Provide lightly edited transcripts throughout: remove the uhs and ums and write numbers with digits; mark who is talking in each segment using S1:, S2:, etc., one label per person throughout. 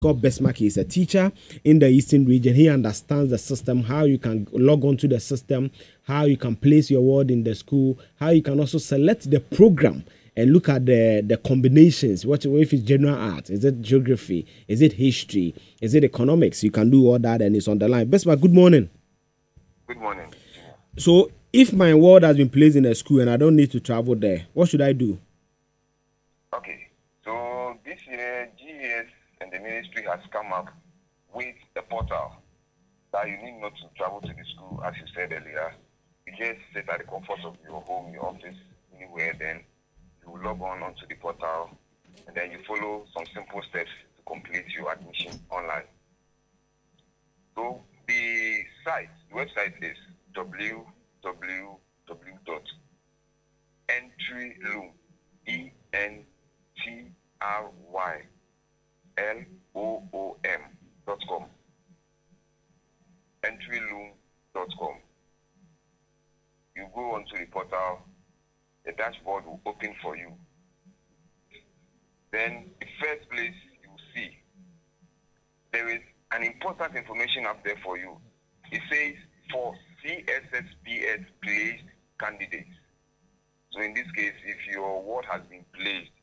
S1: Scott Besmark is a teacher in the Eastern region. He understands the system, how you can log on to the system, how you can place your word in the school, how you can also select the program and look at the combinations. What if it's general art? Is it geography? Is it history? Is it economics? You can do all that and it's on the line. Besmark, good morning.
S2: Good morning.
S1: So if my word has been placed in a school and I don't need to travel there, what should I do?
S2: Okay, so this year, GES and the ministry has come up with a portal that you need not to travel to the school, as you said earlier. You just sit at the comfort of your home, your office, anywhere, then you log on onto the portal, and then you follow some simple steps to complete your admission online. So the website is www.entryloom, entryloom.com. Entryloom.com. You go onto the portal, the dashboard will open for you. Then the first place you see, there is an important information up there for you. It says for CSSPS placed candidates. So in this case, if your word has been placed,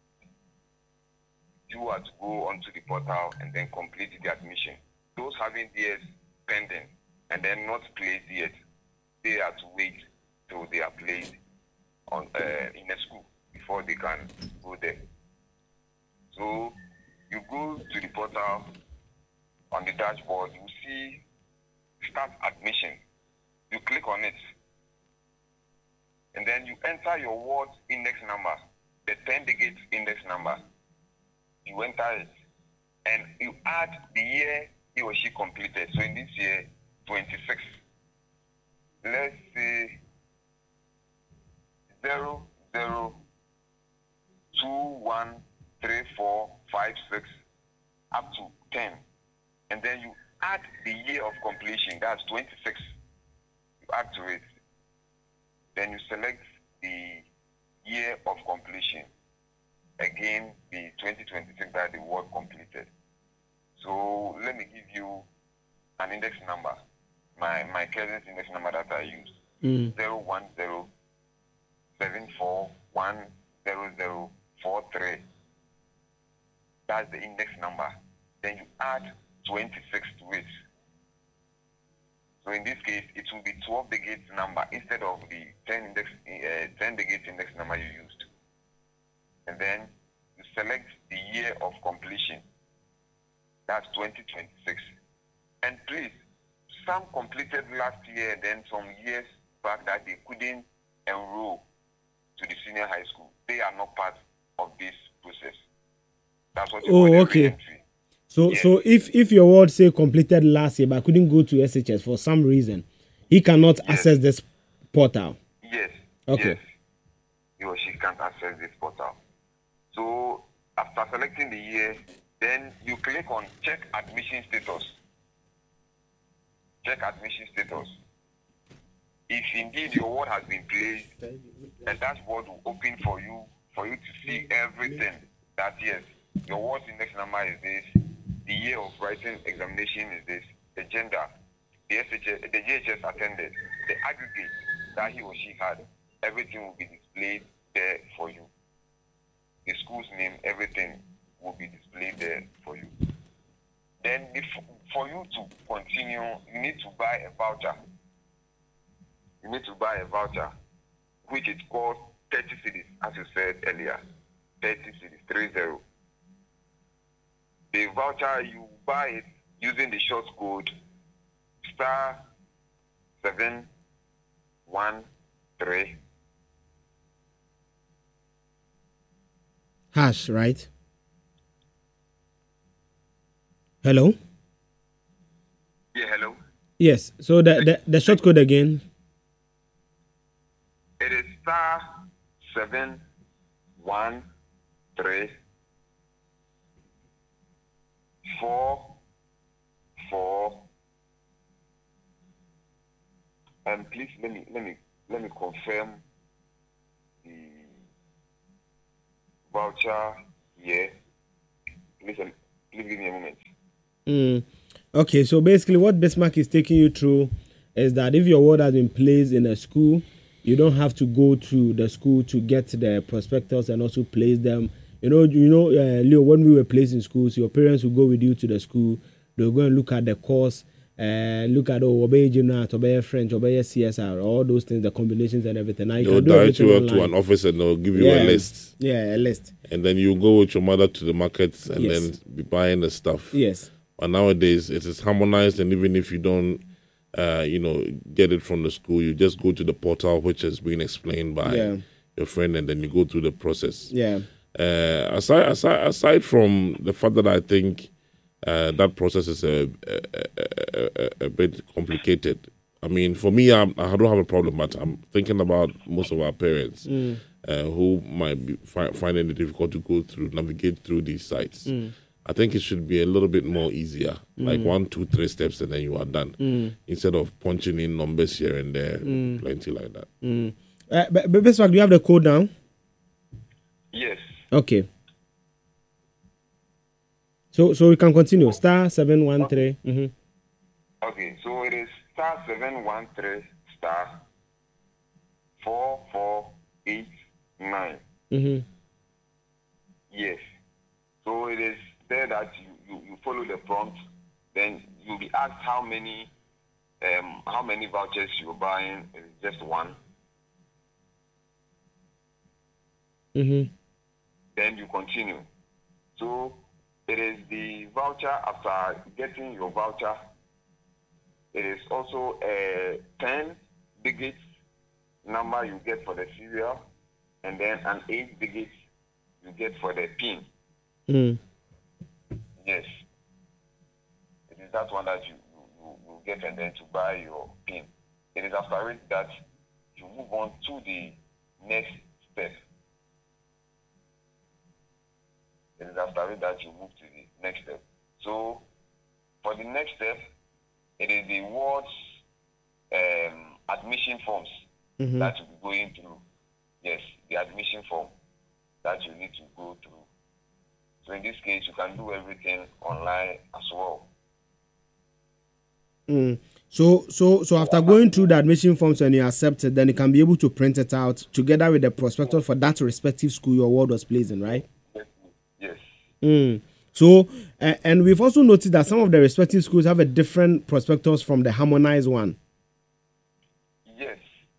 S2: you have to go onto the portal and then complete the admission. Those having DS pending and then not placed yet, they have to wait till they are placed on in a school before they can go there. So you go to the portal, on the dashboard, you see start admission. You click on it, and then you enter your ward index number, the 10-digit index number. You enter it, and you add the year he or she completed. So in this year, 26. Let's say 00213456 up to 10. And then you add the year of completion, that's 26. You add to it. Then you select the year of completion. Again, the 2026 that the word completed. So let me give you an index number. My cousin's index number that I use. 01074100043. That's the index number. Then you add 26 to it. So in this case, it will be 12-digit number instead of the 10-digit index number you used. And then you select the year of completion. That's 2026. And please, some completed last year, then some years back that they couldn't enroll to the senior high school. They are not part of this process. That's what you call the re-entry.
S1: So
S2: Yes.
S1: so if your word say completed last year but couldn't go to SHS for some reason, he cannot access this portal.
S2: Yes.
S1: Okay.
S2: Yes. He or she can't access this portal. So after selecting the year, then you click on check admission status. Check admission status. If indeed your word has been placed, a dashboard will open for you to see everything. That yes, your word index number is this, the year of writing examination is this, the gender, the SHS, the GHS attended, the aggregate that he or she had, everything will be displayed there for you. The school's name, everything will be displayed there for you. Then for you to continue, you need to buy a voucher. You need to buy a voucher, which is called 30 cedis, as you said earlier. 30 cedis, 30. The voucher, you buy it using the short code *713
S1: Hash, right? Hello?
S2: Yeah, hello.
S1: Yes. So the short code again.
S2: It is *713 4. And please let me confirm the voucher here. Please Please give me a moment.
S1: Okay, so basically what Bismarck is taking you through is that if your ward has been placed in a school, you don't have to go to the school to get the prospectus and also place them. Leo, when we were placed in schools, your parents will go with you to the school. They'll go and look at the course, look at obey Gymnast, obey French, obey CSR, all those things, the combinations and everything. Now
S3: They'll direct you to an office and they'll give you a list.
S1: Yeah, a list.
S3: And then you go with your mother to the markets and
S1: Yes.
S3: then be buying the stuff.
S1: Yes.
S3: But nowadays it is harmonized, and even if you don't, get it from the school, you just go to the portal, which has been explained by your friend, and then you go through the process.
S1: Yeah.
S3: Aside from the fact that I think that process is a bit complicated. I mean, for me, I don't have a problem, but I'm thinking about most of our parents who might be finding it difficult to navigate through these sites. I think it should be a little bit more easier, like 1, 2, 3 steps, and then you are done, instead of punching in numbers here and there, plenty like that.
S1: But Bismarck, do you have the code now?
S2: Yes.
S1: Okay. So we can continue. Star 713.
S2: Okay, so it is star 713 star 4489. Yes. So it is there that you follow the prompt, then you'll be asked how many vouchers you're buying. It's just one. Then you continue. So it is the voucher. After getting your voucher, it is also a 10-digit number you get for the serial, and then an 8-digit you get for the PIN. Yes. It is that one that you get, and then to buy your PIN. It is after it that you move on to the next step. It is after it that you move to the next step. So for the next step, it is the ward's admission forms that you'll be going through. Yes, the admission form that you need to go through. So in this case, you can do everything online as well.
S1: So after going through the admission forms and you accept it, then you can be able to print it out together with the prospectus for that respective school your ward was placed in, right?
S2: Yes.
S1: So, and we've also noticed that some of the respective schools have a different prospectus from the harmonized one.
S2: Yes.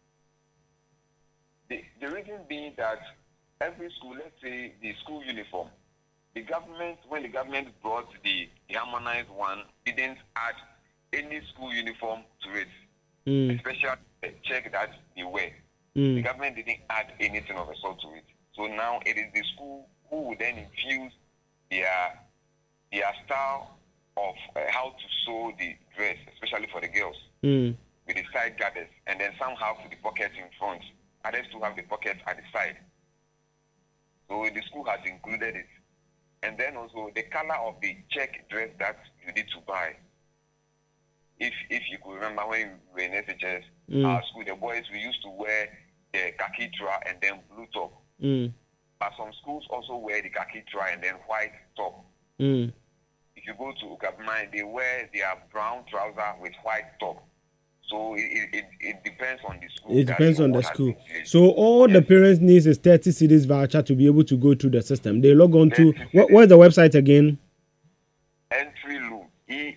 S2: The reason being that every school, let's say the school uniform, when the government brought the harmonized one, didn't add any school uniform to it, especially the check that they wear. The government didn't add anything of the sort to it. So now it is the school who will then infuse their style of how to sew the dress, especially for the girls, with the side gathers, and then some have the pockets in front. Others still have the pockets at the side. So the school has included it. And then also the color of the check dress that you need to buy. If you could remember when we were in SHS, our school, the boys, we used to wear the khaki tra and then blue top. But some schools also wear the khaki tra and then white top. If you go to Ukabmai, they wear their brown trouser with white top. So it depends on the school.
S1: It depends on the school. So all the parents need is 30 cedis voucher to be able to go through the system. They log on to, what's the website again?
S2: Entryloom,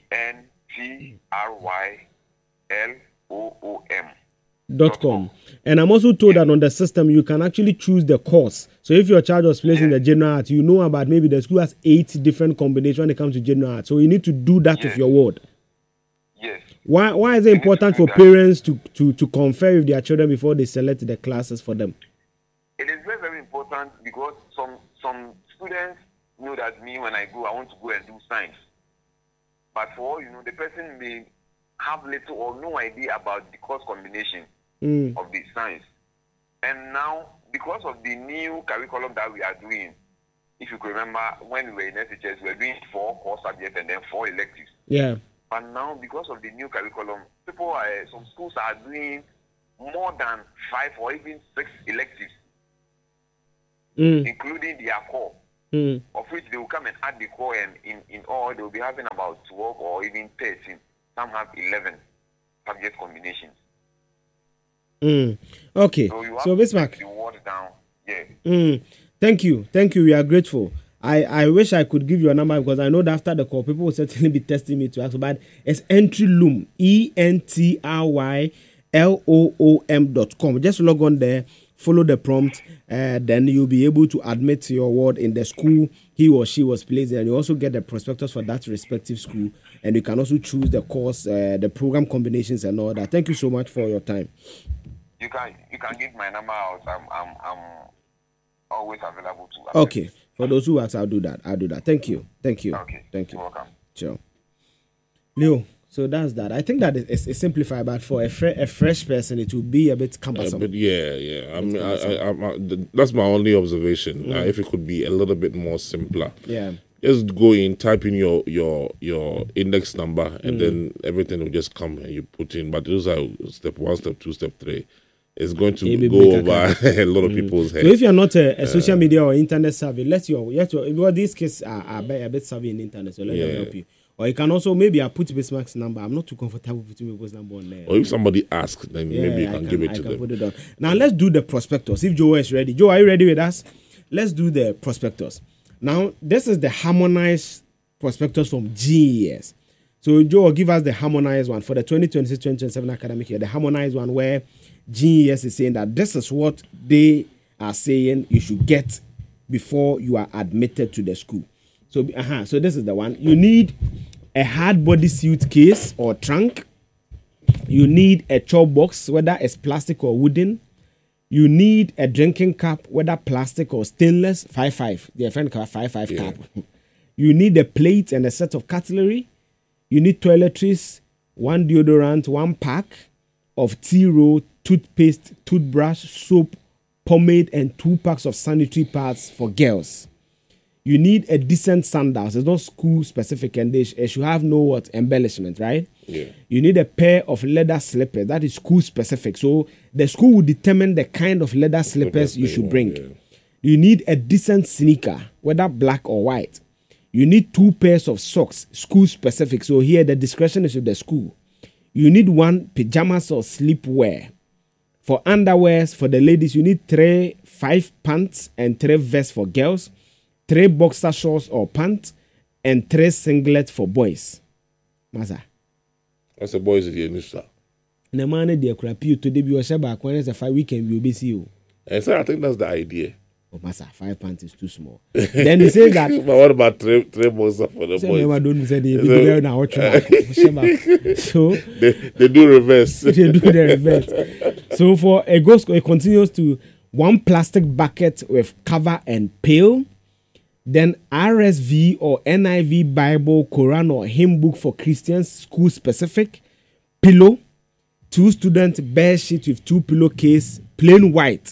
S2: ENTRYLOOM.com.
S1: And I'm also told that on the system you can actually choose the course. So if your child was placed in the general art, you know about maybe the school has 8 different combinations when it comes to general art. So you need to do that with your ward.
S2: Yes.
S1: Why is it important for parents to confer with their children before they select the classes for them?
S2: It is very, very important because some students know that when I go, I want to go and do science. But for all you know, the person may have little or no idea about the course combination of the science. And now, because of the new curriculum that we are doing, if you can remember, when we were in SHS, we were doing 4 core subjects and then 4 electives.
S1: Yeah.
S2: But now, because of the new curriculum, some schools are doing more than 5 or even 6 electives, including their core. of which they will come and add the core, and in all they will be having about 12 or even 13. Some have 11 subject combinations.
S1: Okay. So Bismarck.
S2: The word down. Yeah.
S1: Thank you. We are grateful. I wish I could give you a number because I know that after the call, people will certainly be testing me to ask about it's EntryLoom, EntryLoom.com. Just log on there, follow the prompt, then you'll be able to admit your word in the school he or she was placed in. And you also get the prospectus for that respective school, and you can also choose the course, the program combinations, and all that. Thank you so much for your time.
S2: You can give my number out. I'm always available to.
S1: Okay. For those who ask, I'll do that. Thank you.
S2: Okay.
S1: Thank you.
S2: You're welcome.
S1: Sure. Leo, so that's that. I think that it's simplified, but for a fresh person, it will be a bit cumbersome.
S3: But yeah. I mean, that's my only observation. If it could be a little bit more simpler.
S1: Yeah.
S3: Just go in, type in your index number, and then everything will just come and you put in. But those are step 1, step 2, step 3. It's going to go over a lot of people's heads.
S1: So if you're not a social media or internet savvy, because these kids are a bit savvy in internet, so let them help you. Or you can also, maybe I put Bismarck's number. I'm not too comfortable putting people's number on there.
S3: Or if somebody asks, then maybe you can give it to them.
S1: Put it on. Now let's do the prospectus. If Joe is ready. Joe, are you ready with us? Let's do the prospectus. Now, this is the harmonized prospectus from GES. So Joe will give us the harmonized one for the 2026-2027 academic year, the harmonized one where GES is saying that this is what they are saying you should get before you are admitted to the school. So this is the one. You need a hard body suitcase or trunk. You need a chop box, whether it's plastic or wooden. You need a drinking cup, whether plastic or stainless, 5.5. The friend cup 5.5 cup. You need a plate and a set of cutlery. You need toiletries, 1 deodorant, 1 pack of tea roll, toothpaste, toothbrush, soap, pomade, and 2 packs of sanitary pads for girls. You need a decent sandals. It's not school specific, and they should have no embellishment, right?
S3: Yeah.
S1: You need a pair of leather slippers. That is school specific. So the school will determine the kind of leather slippers you should bring. Yeah. You need a decent sneaker, whether black or white. You need 2 pairs of socks, school specific. So here the discretion is with the school. You need 1 pajamas or sleepwear. For underwears, for the ladies, you need 5 pants and 3 vests for girls, 3 boxer shorts or pants, and 3 singlets for boys. Masa.
S3: That's the boys here, Mister.
S1: Na man dey crappy to dey be o sheba akwan say 5 weekend we be see you.
S3: I think that's the idea.
S1: Oh, Masa, 5 pants is too small. Then he says that.
S3: But what about 3 boxer for the boys?
S1: Never don't say they be now so
S3: they do reverse.
S1: They do the reverse. So for a ghost, it continues to 1 plastic bucket with cover and pail. Then RSV or NIV Bible, Quran or hymn book for Christians, school specific. Pillow. 2 student bed sheet with 2 pillowcase, plain white.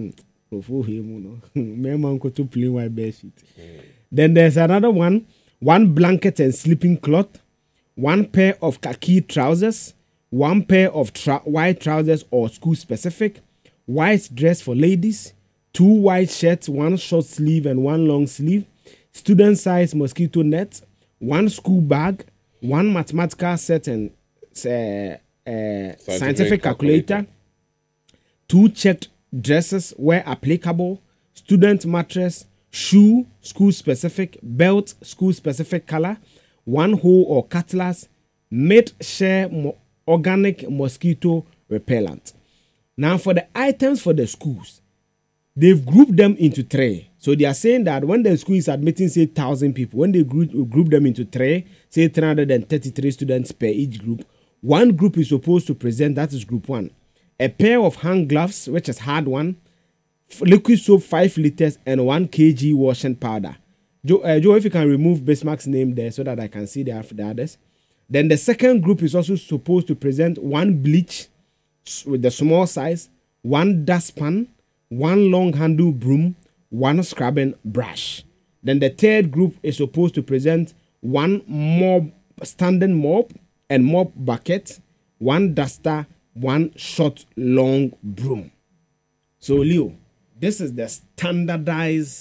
S1: Plain white bed sheet. Then there's another one. 1 blanket and sleeping cloth. 1 pair of khaki trousers. 1 pair of white trousers or school specific. White dress for ladies. 2 white shirts, 1 short sleeve and 1 long sleeve. Student size mosquito net. 1 school bag. 1 mathematical set and scientific calculator. 2 checked dresses where applicable. Student mattress. Shoe, school specific. Belt, school specific color. 1 hoe or cutlass. Mid-share organic mosquito repellent. Now for the items for the schools, they've grouped them into 3. So they are saying that when the school is admitting, say, 1,000 people, when they group them into 3, say 333 students per each group, 1 group is supposed to present, that is group 1, a pair of hand gloves, which is hard one, liquid soap 5 liters, and 1 kg washing powder. Joe, if you can remove Bismarck's name there so that I can see the others. Then the second group is also supposed to present 1 bleach with the small size, 1 dustpan, 1 long handle broom, 1 scrubbing brush. Then the third group is supposed to present 1 mop, standing mop and mop bucket, 1 duster, 1 short long broom. So Leo, this is the standardized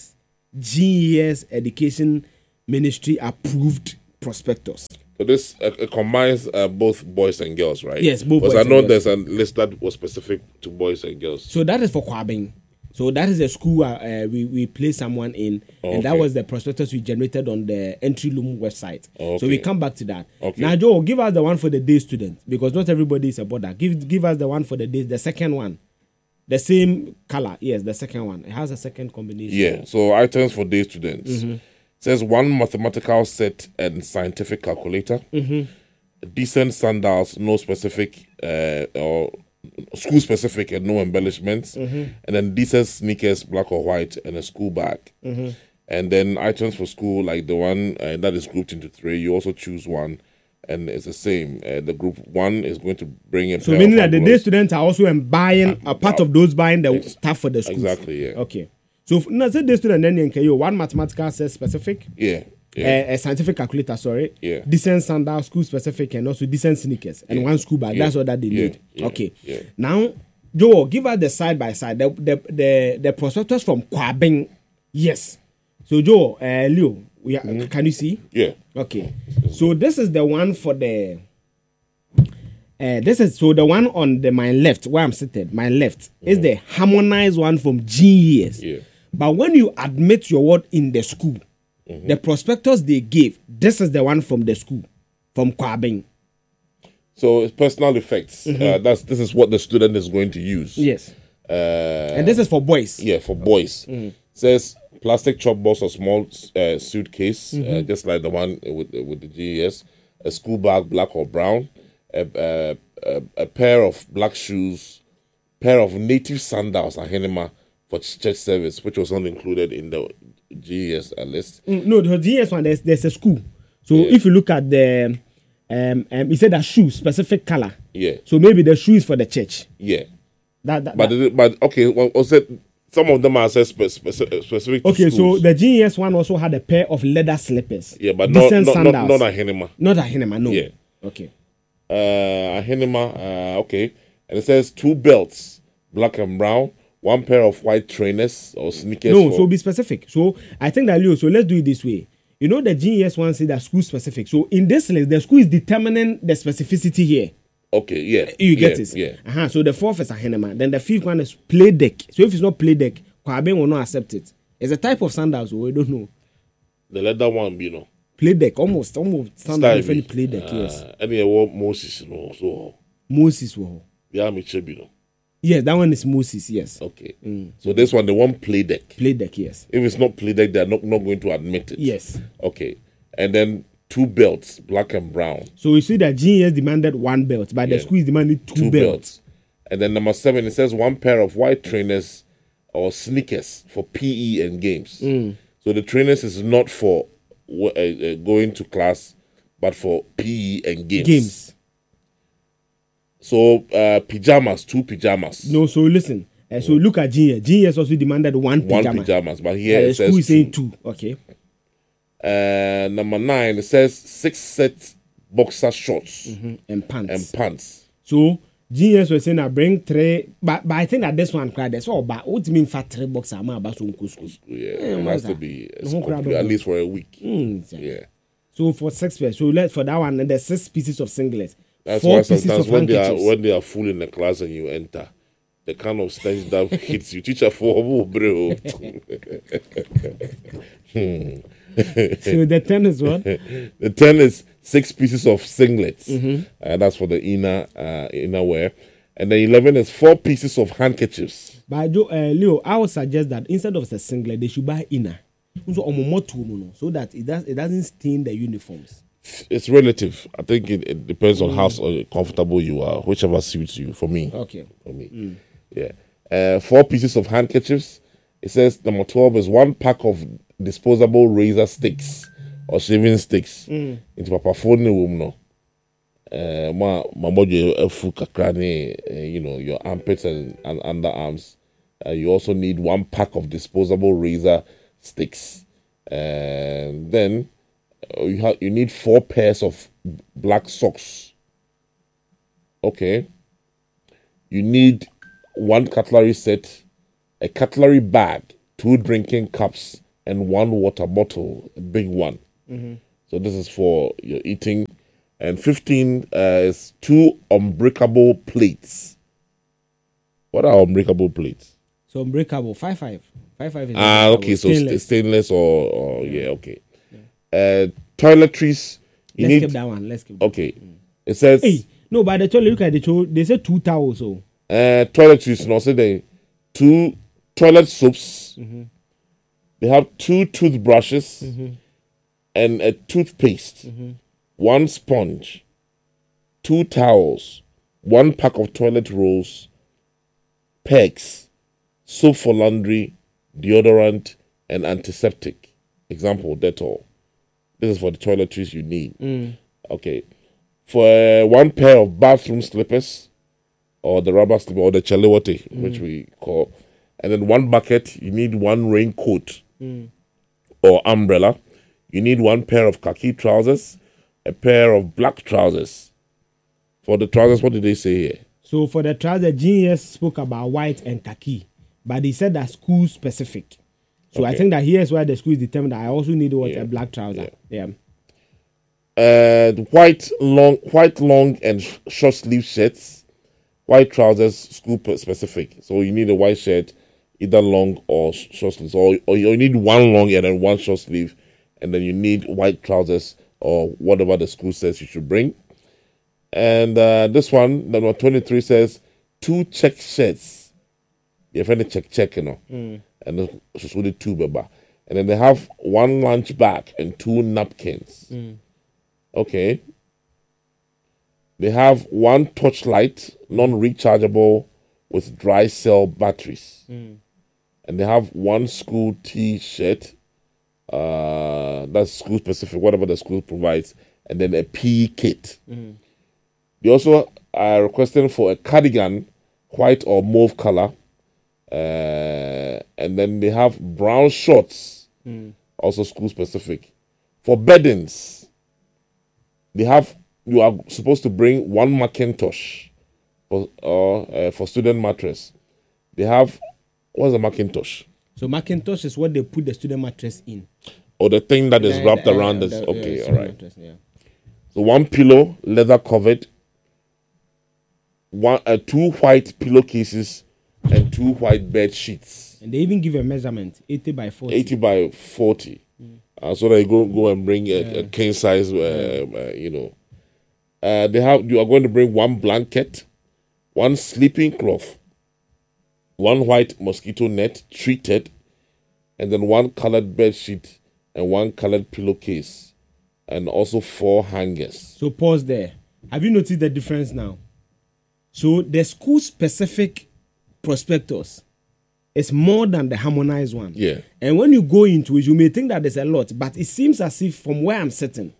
S1: GES Education Ministry approved prospectus.
S3: So this combines both boys and girls, right?
S1: Yes, both
S3: because
S1: boys
S3: I know
S1: and girls.
S3: there's a list that was specific to boys and girls.
S1: So that is for Kwabing. So that is the school we placed someone in, and that was the prospectus we generated on the Entry Loom website.
S3: Okay.
S1: So we come back to that.
S3: Okay.
S1: Now, Joe, give us the one for the day student, because not everybody is about that. Give us the one for the day, the second one. The same color, yes, the second one. It has a second combination.
S3: Yeah, so items for day students. It says one mathematical set and scientific calculator, decent sandals, no specific or school specific and no embellishments, and then decent sneakers, black or white, and a school bag. And then items for school, like the one that is grouped into 3, you also choose one. And it's the same. The group 1 is going to bring in.
S1: So meaning that the day students are also buying a part of those buying the stuff for the school.
S3: Exactly. Yeah.
S1: Okay. So now say day student then you one mathematical set specific.
S3: Yeah.
S1: A scientific calculator, sorry.
S3: Yeah.
S1: Decent sandal, school specific, and also decent sneakers and one school bag. That's all that they need. Okay.
S3: Yeah.
S1: Now, Joe, give us the side by side. The prospectus from Kwabing. Yes. So Joe, Leo, can you see?
S3: Yeah.
S1: Okay. So this is the one for the. The one on my left, where I'm seated, my left is the harmonized one from GES.
S3: Yeah.
S1: But when you admit your word in the school, the prospectus they gave, this is the one from the school, from Kwabing.
S3: So it's personal effects. This is what the student is going to use.
S1: Yes. And this is for boys.
S3: Yeah, for boys. Says plastic chalkbox or small suitcase, just like the one with the GES. A school bag, black or brown. A pair of black shoes. Pair of native sandals, ahenema, for church service, which was not included in the GES list.
S1: No, the GES one, there's a school. So if you look at the, he said a shoe, specific color.
S3: Yeah.
S1: So maybe the shoe is for the church.
S3: Yeah.
S1: But
S3: okay, well, was it? Some of them are specific to
S1: okay,
S3: schools.
S1: So the GES one also had a pair of leather slippers.
S3: Yeah, but not a henema.
S1: Not a henema, no.
S3: Yeah.
S1: Okay.
S3: A henema, okay. And it says 2 belts, black and brown, 1 pair of white trainers or sneakers.
S1: No, so be specific. So I think that, Leo, so let's do it this way. You know, the GES one says that school specific. So in this list, the school is determining the specificity here.
S3: Okay, yeah.
S1: You get it?
S3: Yeah.
S1: So the 4th is a henema. Then the 5th one is play deck. So if it's not play deck, Kwabing will not accept it. It's a type of sandals, so we don't know.
S3: The leather one, you know.
S1: Play deck, almost sandals different play deck, yes.
S3: Any what Moses, you know, so.
S1: Moses will.
S3: Yeah, me check, you know.
S1: Yes, that one is Moses, yes.
S3: Okay. So this one, the one play deck.
S1: Play deck, yes.
S3: If it's not play deck, they're not going to admit it.
S1: Yes.
S3: Okay. And then 2 belts, black and brown.
S1: So you see that GES demanded 1 belt, but the school is demanding 2 belts.
S3: And then number 7, it says 1 pair of white trainers or sneakers for PE and games. So the trainers is not for going to class, but for PE and games. So pajamas, 2 pajamas.
S1: No, so listen. So look at GES. GES also demanded 1 pajama.
S3: 1 pajamas, but here
S1: the
S3: it says
S1: school is saying 2. Okay.
S3: Number 9, it says 6 sets boxer shorts
S1: and pants. So GES was saying I bring 3, but I think that this one cried. That's all. But what do you mean for 3 boxer? I'm about to school.
S3: Yeah, it has to be at least for a week. Yeah.
S1: So for 6 pairs, so for that one, there's 6 pieces of singlets.
S3: That's
S1: 4
S3: why
S1: pieces
S3: sometimes
S1: of
S3: when they are full in the class and you enter, the kind of stench that hits you. Teacher for bro.
S1: So the 10 is what?
S3: The 10 is 6 pieces of singlets. That's for the inner wear. And then 11 is 4 pieces of handkerchiefs.
S1: But Leo, I would suggest that instead of the singlet, they should buy inner. So that it doesn't stain the uniforms.
S3: It's relative. I think it depends on how comfortable you are, whichever suits you. For me.
S1: Okay.
S3: For me. Yeah. 4 pieces of handkerchiefs. It says number 12 is 1 pack of disposable razor sticks or shaving sticks. Into papa phone no. My body full kakrani, your armpits and underarms. You also need 1 pack of disposable razor sticks. And then you need 4 pairs of black socks. Okay. You need 1 cutlery set, a cutlery bag, 2 drinking cups, and 1 water bottle, a big one. So this is for your eating. And 15 is 2 unbreakable plates. What are unbreakable plates?
S1: So unbreakable, 5.5. 5.5 is
S3: Okay, so stainless or yeah, okay. Toiletries.
S1: Let's skip that one. Let's skip that.
S3: Okay. It says...
S1: Hey, no, by the toilet, look at the toilet. They say 2 towels. So.
S3: Toiletries, no, say they 2 toilet soaps. They have 2 toothbrushes and a toothpaste, 1 sponge, 2 towels, 1 pack of toilet rolls, pegs, soap for laundry, deodorant, and antiseptic. Example, Dettol. This is for the toiletries you need. Okay. For 1 pair of bathroom slippers, or the rubber slipper, or the chalewote, which we call, and then 1 bucket, you need 1 raincoat or umbrella. You need 1 pair of khaki trousers, a pair of black trousers. For the trousers, what did they say here?
S1: So for the trousers, GES spoke about white and khaki, but he said that school specific. So I think that here's where the school is determined that I also need a black trouser. Yeah.
S3: White long and short sleeve shirts, white trousers, school specific. So you need a white shirt, either long or short sleeves, or you need 1 long and then 1 short sleeve, and then you need white trousers or whatever the school says you should bring. And this one, number 23, says 2 check shirts. You have any check, you know, and it's only 2 baba. And then they have 1 lunch bag and 2 napkins. Okay. They have 1 torchlight, non-rechargeable, with dry cell batteries. And they have 1 school T-shirt, that's school specific, whatever the school provides, and then a PE kit. They also are requesting for a cardigan, white or mauve color, and then they have brown shorts, also school specific. For beddings, you are supposed to bring 1 Macintosh for student mattress. They have, what's a Macintosh?
S1: So Macintosh is what they put the student mattress in.
S3: Or the thing that is wrapped around this. Okay, all right. Mattress, So 1 pillow, leather covered, 2 white pillowcases, and 2 white bed sheets.
S1: And they even give a measurement, 80 by 40.
S3: 80 by 40. So that you go and bring a king size, you know. You are going to bring 1 blanket, 1 sleeping cloth, 1 white mosquito net treated, and then 1 colored bed sheet and 1 colored pillowcase, and also 4 hangers.
S1: So pause there. Have you noticed the difference now? So the school specific prospectus is more than the harmonized one.
S3: Yeah.
S1: And when you go into it, you may think that there's a lot, but it seems as if from where I'm sitting,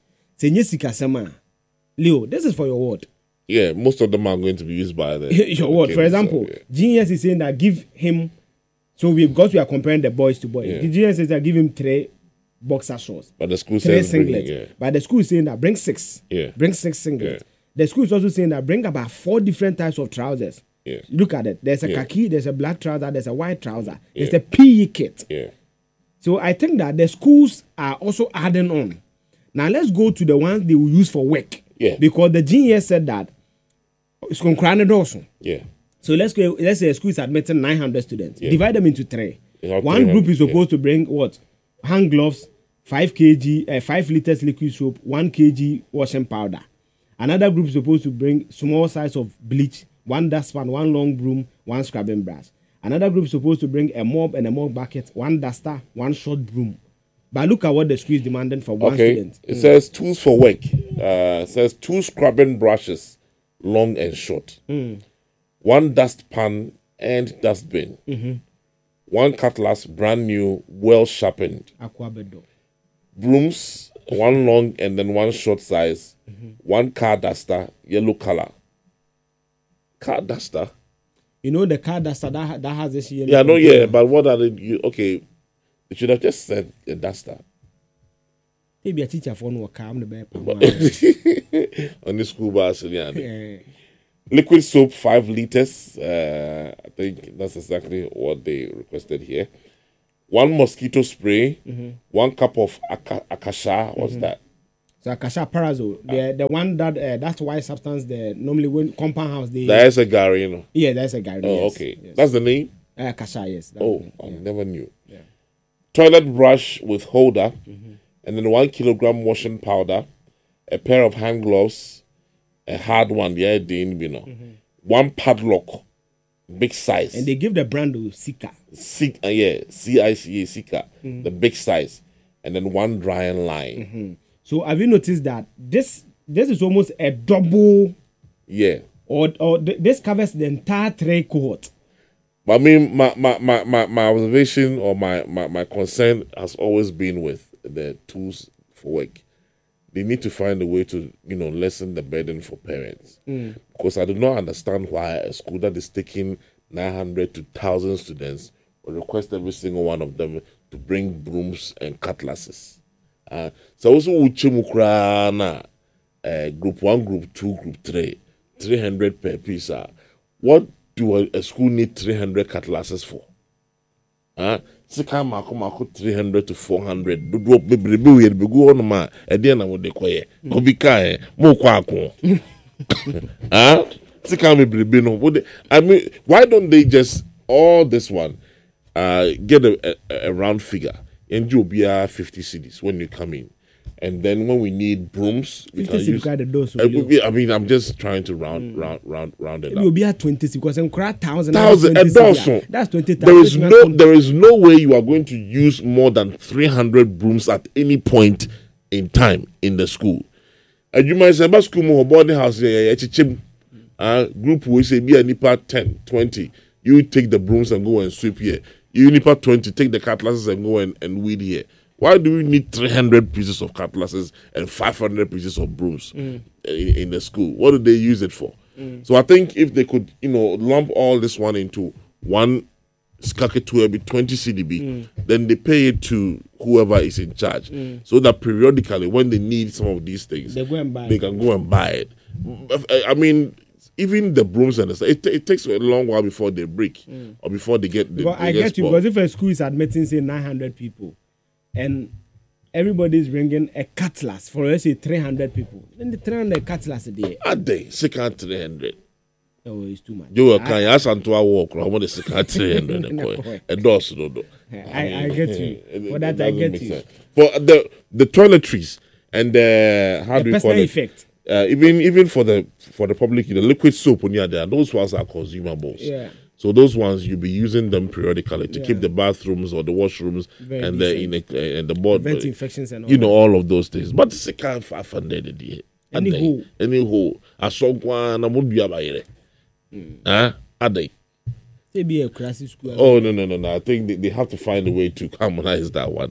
S1: Leo, this is for your ward.
S3: Yeah, most of them are going to be used by the
S1: your ward. For example, GES is saying that give him, because we are comparing the boys to boys. Yeah. The GES says that give him 3 boxer shorts.
S3: But the school
S1: 3
S3: says
S1: singlets. But the school is saying that bring 6.
S3: Yeah.
S1: Bring 6 singlets. Yeah. The school is also saying that bring about 4 different types of trousers.
S3: Yeah.
S1: Look at it. There's a khaki, there's a black trouser, there's a white trouser. There's a PE kit.
S3: Yeah. So
S1: I think that the schools are also adding on. Now let's go to the ones they will use for work.
S3: Yeah.
S1: Because the GES said that it's going to also.
S3: Yeah.
S1: So let's say a school is admitting 900 students. Yeah. Divide them into 3. One
S3: 300,
S1: group is supposed to bring what? Hand gloves, 5 kg, 5 liters liquid soap, 1 kg washing powder. Another group is supposed to bring small size of bleach, 1 dustpan, 1 long broom, 1 scrubbing brush. Another group is supposed to bring a mop and a mop bucket, 1 duster, 1 short broom. But look at what the school is demanding for one student.
S3: It says tools for work. It says 2 scrubbing brushes, long and short. 1 dustpan and dustbin. 1 cutlass, brand new, well sharpened. Brooms, 1 long and then 1 short size. 1 car duster, yellow color. Car duster?
S1: You know the car duster that has this yellow.
S3: Yeah, no, yeah, but what are they? Okay. You should have just said a duster.
S1: Maybe a teacher for no calm the bear.
S3: On the school bus, yeah. Liquid soap, 5 liters. I think that's exactly what they requested here. one mosquito spray, 1 cup of akasha. What's that?
S1: So Akasha Parazole, the one that that's white substance. The normally when compound house they.
S3: That's a Gary, you know.
S1: Yeah, that's a guy.
S3: Oh,
S1: yes,
S3: okay.
S1: yes.
S3: That's the name.
S1: Akasha, yes.
S3: Oh, I never knew.
S1: Yeah.
S3: Toilet brush with holder, and then 1 kilogram washing powder, a pair of hand gloves, a hard one, yeah, you know, 1 padlock, big size.
S1: And they give the brand to Sika.
S3: Yeah, CICA, Sika, the big size, and then 1 drying line.
S1: So have you noticed that this is almost a double,
S3: Yeah.
S1: or this covers the entire 3 cohort.
S3: But I mean, my observation or my concern has always been with the tools for work. They need to find a way to, lessen the burden for parents. Because I do not understand why a school that is taking 900 to 1,000 students will request every single one of them to bring brooms and cutlasses. So also Uchimukrana, group 1, group 2, group 3, 300 per piece. What do a school need 300 cutlasses for? Sika mako 300 to 400. Do bebrebe we be go on ma e dey na wo de koye. Ko bi ka mo kwa akon. Sika bebrebe no. I mean, why don't they just all this one get a round figure and you be 50 cedis when you come in. And then when we need brooms, we can use. I mean, I'm just trying to round it up.
S1: It will be at 20 because I'm 1,000. That's
S3: 20,000. There is no way you are going to use more than 300 brooms at any point in time in the school. And you might say, "But school more boarding house group we say be a nipa 10, 20. You take the brooms and go and sweep here. You nipa 20, take the cutlasses and go and weed here." Why do we need 300 pieces of cutlasses and 500 pieces of brooms in the school? What do they use it for? So I think if they could, lump all this one into one skaketue, be 20 CDB, then they pay it to whoever is in charge. So that periodically, when they need some of these things, they can go and buy it. I mean, even the brooms and the stuff, it takes a long while before they break or before they get.
S1: I get you, because if a school is admitting, say, 900 people, and everybody's bringing a cutlass for, let's say, 300 people, then the 300 cutlass a day.
S3: A day, second 300.
S1: Oh, it's too much.
S3: You can ask Antoine walk. I want the second 300. A dose, no.
S1: I get you. For that, I get you.
S3: For the toiletries and how do you call it?
S1: Effect.
S3: Even for the public, the liquid soap when you're there, those ones are consumables.
S1: Yeah.
S3: So those ones you'll be using them periodically to keep the bathrooms or the washrooms and the board,
S1: prevent infections and all
S3: all of those things. But it's a kind of 500 any hole. I saw one. I would be about it. A day.
S1: They be a classic school.
S3: Oh no! I think they have to find a way to harmonize that one.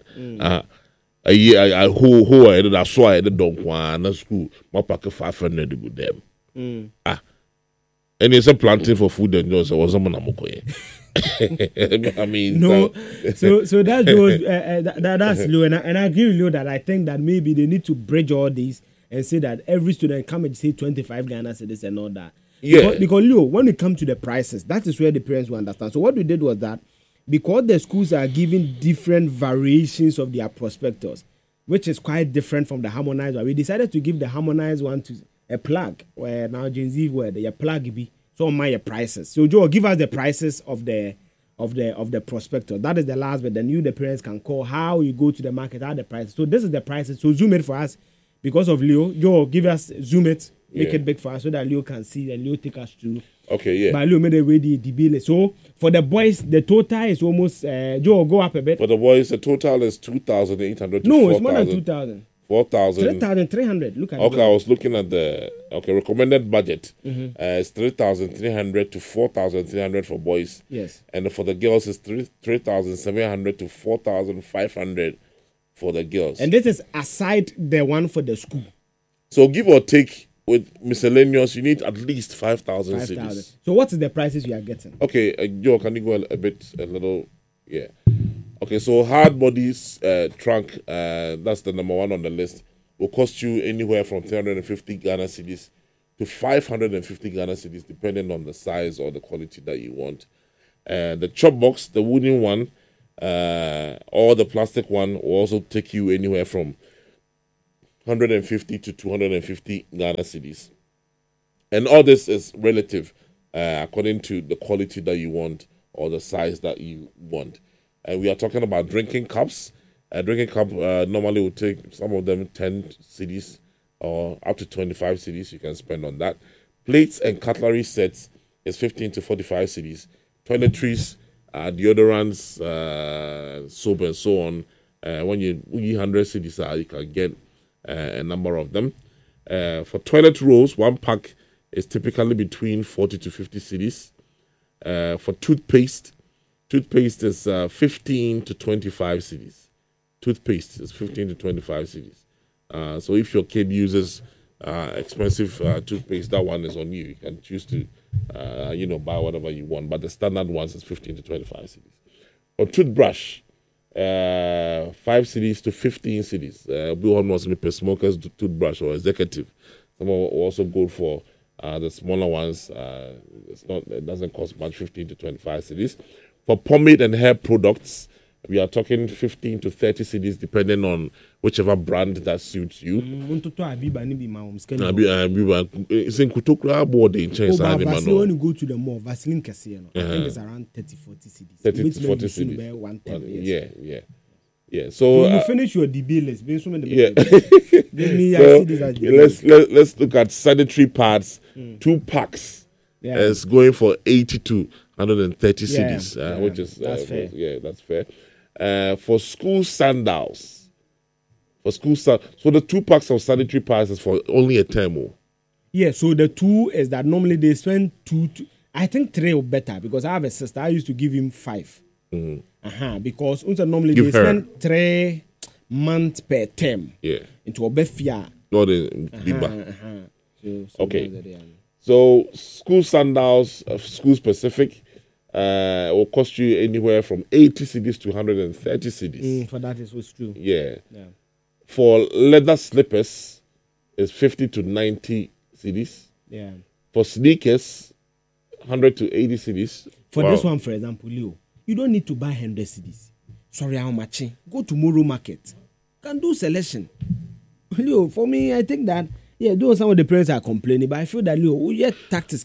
S3: I who I did. I saw I did don't want school. My pack 500 with them. And it's a planting for food and just was someone I'm okay. I mean,
S1: no. So that goes. That's low, and I agree with you that I think that maybe they need to bridge all these and say that every student come and say 25 Ghana cedis and all that.
S3: Yeah.
S1: Because Leo, when it comes to the prices, that is where the parents will understand. So what we did was that because the schools are giving different variations of their prospectus, which is quite different from the harmonized one, we decided to give the harmonized one to a plug, where now Gen Z where the plug be so my prices. So Joe, give us the prices of the prospectus. That is the last bit. Then the parents can call how you go to the market, how the prices. So this is the prices. So zoom it for us because of Leo. Joe, give us zoom it, make it big for us so that Leo can see and Leo take us through.
S3: Okay, yeah.
S1: But Leo made it ready the bill. So for the boys, the total is almost Joe, go up a bit.
S3: For the boys, the total is 2,800 to 4,000.
S1: No, it's more than 2,000.
S3: 4,000.
S1: 3,300. Look at
S3: okay, I was looking at the recommended budget. It's 3,300 to 4,300 for boys.
S1: Yes.
S3: And for the girls, it's 3,700 to 4,500 for the girls.
S1: And this is aside the one for the school.
S3: So give or take with miscellaneous, you need at least 5,000 cedis.
S1: So what is the prices you are getting?
S3: Okay, Joe, can you go a little, yeah. Okay, so hard bodies trunk, that's the number one on the list, will cost you anywhere from 350 Ghana cedis to 550 Ghana cedis, depending on the size or the quality that you want. The chop box, the wooden one, Or the plastic one will also take you anywhere from 150 to 250 Ghana cedis. And all this is relative according to the quality that you want or the size that you want. And we are talking about drinking cups. A drinking cup normally will take some of them 10 cedis or up to 25 cedis you can spend on that. Plates and cutlery sets is 15 to 45 cedis. Toiletries, deodorants, soap and so on. When you 100 cedis, you can get a number of them. For toilet rolls, one pack is typically between 40 to 50 cedis. For toothpaste is 15 to 25 cedis. Toothpaste is 15 to 25 cedis. So if your kid uses expensive toothpaste, that one is on you. You can choose to, buy whatever you want. But the standard ones is 15 to 25 cedis. For toothbrush, 5 cedis to 15 cedis. We want to be smoker's toothbrush or executive. Some will also go for the smaller ones. It doesn't cost much, 15 to 25 cedis. For pomade and hair products, we are talking 15 to 30 cedis depending on whichever brand that suits you. It's in Kutokra board in China.
S1: Vaseline, when you go to the mall, Vaseline Casino, I think it's around 30-40 cedis.
S3: 30 to 40 cedis. Yeah.
S1: So you finish your DB list.
S3: Let's look at sanitary pads. 2 packs. It's going for 80 to 130 cedis, which is
S1: that's fair.
S3: That's fair. For school sandals, so the 2 packs of sanitary pads is for only a term.
S1: Yeah, so the 2 is that normally they spend 2. I think 3 or better because I have a sister. I used to give him 5. Because normally they spend 3 months per term.
S3: Yeah.
S1: Into a befia.
S3: Not in Liba. Okay. So school sandals, school specific, will cost you anywhere from 80 cedis to 130 cedis.
S1: For that is what's true.
S3: Yeah. For leather slippers, it's 50 to 90 cedis.
S1: Yeah.
S3: For sneakers, 100 to 80 cedis.
S1: For this one, for example, Leo, you don't need to buy 100 cedis. Sorry, how much? Go to Moro Market. Can do selection. Leo, for me, I think that. Yeah, though some of the parents are complaining, but I feel that tactics.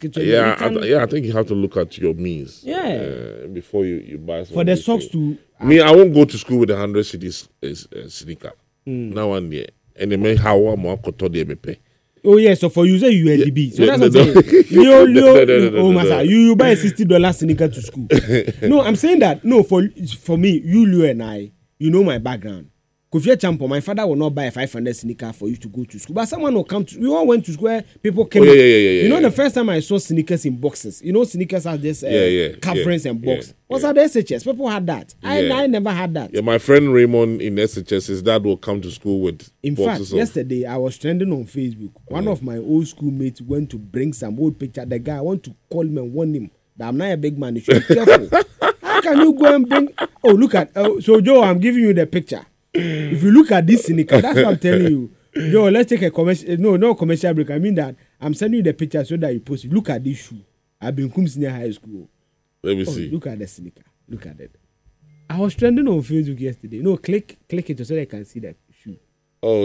S3: I think you have to look at your means.
S1: Yeah.
S3: Before you buy something.
S1: For the socks too.
S3: Me, I won't go to school with 100 cedis sneaker. Now and there. And they may how I'm more pay.
S1: Oh yeah, so for you say you UNDB. So that's what I'm saying. Leo, you buy a $60 sneaker to school. No, I'm saying that for me, Leo and I, you know my background. Kofia Champo, my father will not buy a 500 sneaker for you to go to school. But someone will come to. We all went to school where people came. You know, the first time I saw sneakers in boxes. You know, sneakers have this coverings and box. What's at the SHS? People had that. I never had that.
S3: Yeah, my friend Raymond in SHS, his dad will come to school with.
S1: In fact, yesterday I was trending on Facebook. One of my old schoolmates went to bring some old picture. The guy, I want to call him and warn him that I'm not a big man. You should be careful. How can you go and bring? Oh, look at. So Joe, I'm giving you the picture. If you look at this sneaker, that's what I'm telling you. Yo, let's take a commercial. No commercial break. I mean that I'm sending you the picture so that you post it. Look at this shoe. I've been Kum Senior High School.
S3: Let me see.
S1: Look at the sneaker. Look at it. I was trending on Facebook yesterday. No, click it so they can see that shoe.
S3: Oh.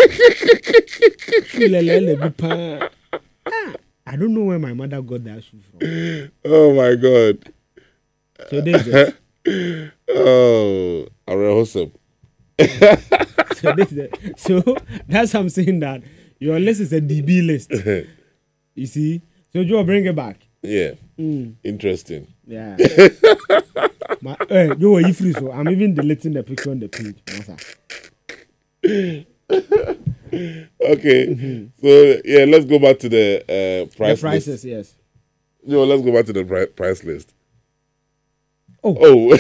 S1: I don't know where my mother got that shoe from.
S3: Oh my God.
S1: So there's it.
S3: Oh, awesome.
S1: So that's what I'm saying, that your list is a DB list. You see? So Joe, bring it back.
S3: Yeah. Interesting.
S1: Yeah. Joe, you free, so I'm even deleting the picture on the page.
S3: Okay. So yeah, let's go back to the price.
S1: The prices,
S3: list.
S1: Yes.
S3: Joe, let's go back to the price list.
S1: Oh.